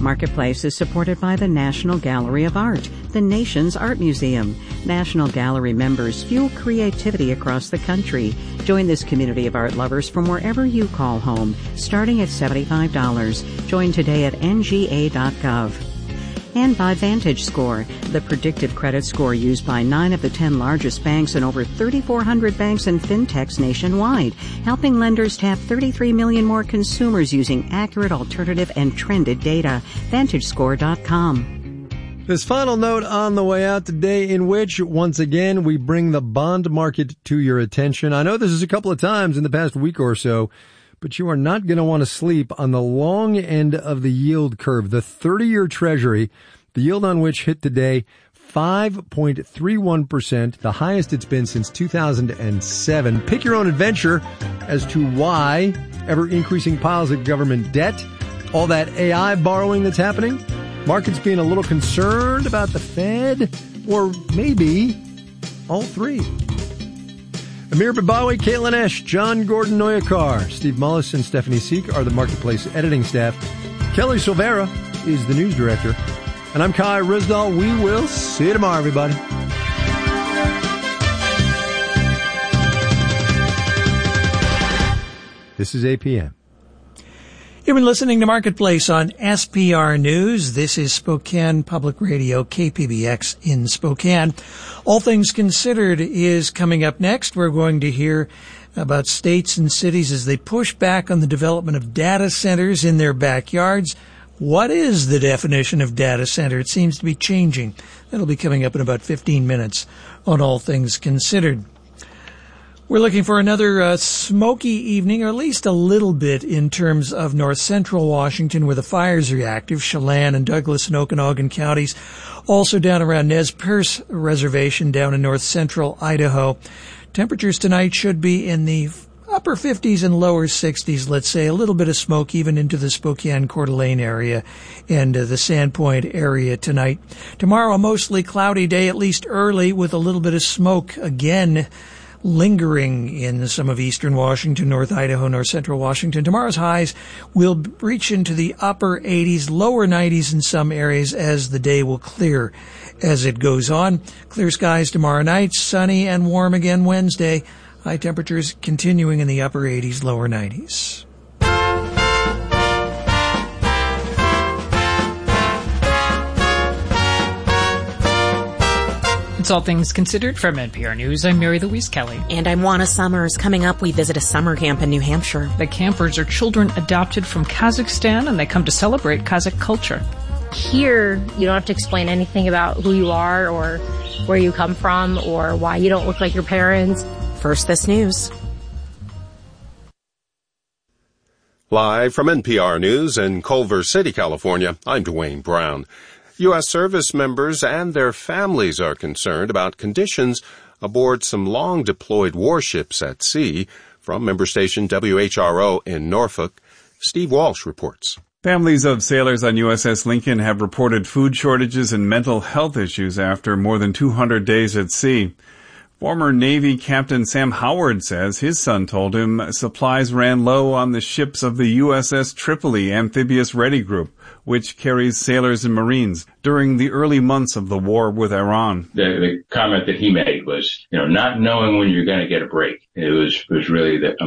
Marketplace is supported by the National Gallery of Art, the nation's art museum. National Gallery members fuel creativity across the country. Join this community of art lovers from wherever you call home, starting at $75. Join today at nga.gov. And by VantageScore, the predictive credit score used by 9 of the 10 largest banks and over 3,400 banks and fintechs nationwide, helping lenders tap 33 million more consumers using accurate, alternative, and trended data. VantageScore.com. This final note on the way out today, in which, once again, we bring the bond market to your attention. I know this is a couple of times in the past week or so, but you are not going to want to sleep on the long end of the yield curve. The 30-year Treasury, the yield on which hit today 5.31%, the highest it's been since 2007. Pick your own adventure as to why ever-increasing piles of government debt, all that AI borrowing that's happening, markets being a little concerned about the Fed, or maybe all three. Amir Babawi, Caitlin Esch, John Gordon Noyakar, Steve Mullis, and Stephanie Seek are the Marketplace editing staff. Kelly Silvera is the news director. And I'm Kai Rizdal. We will see you tomorrow, everybody. This is APM. You've been listening to Marketplace on SPR News. This is Spokane Public Radio, KPBX in Spokane. All Things Considered is coming up next. We're going to hear about states and cities as they push back on the development of data centers in their backyards. What is the definition of data center? It seems to be changing. That'll be coming up in about 15 minutes on All Things Considered. We're looking for another smoky evening, or at least a little bit, in terms of north central Washington, where the fires are active, Chelan and Douglas and Okanagan counties. Also down around Nez Perce Reservation down in north central Idaho. Temperatures tonight should be in the upper 50s and lower 60s, let's say. A little bit of smoke even into the Spokane Coeur d'Alene area and the Sandpoint area tonight. Tomorrow, a mostly cloudy day, at least early, with a little bit of smoke again lingering in some of eastern Washington, north Idaho, north central Washington. Tomorrow's highs will reach into the upper 80s, lower 90s in some areas as the day will clear as it goes on. Clear skies tomorrow night, sunny and warm again Wednesday. High temperatures continuing in the upper 80s, lower 90s. It's All Things Considered from NPR News. I'm Mary Louise Kelly. And I'm Juana Summers. Coming up, we visit a summer camp in New Hampshire. The campers are children adopted from Kazakhstan, and they come to celebrate Kazakh culture. Here, you don't have to explain anything about who you are or where you come from or why you don't look like your parents. First, this news. Live from NPR News in Culver City, California, I'm Dwayne Brown. U.S. service members and their families are concerned about conditions aboard some long-deployed warships at sea. From member station WHRO in Norfolk, Steve Walsh reports. Families of sailors on USS Lincoln have reported food shortages and mental health issues after more than 200 days at sea. Former Navy Captain Sam Howard says his son told him supplies ran low on the ships of the USS Tripoli Amphibious Ready Group, which carries sailors and Marines during the early months of the war with Iran. The comment that he made was, not knowing when you're going to get a break. It was really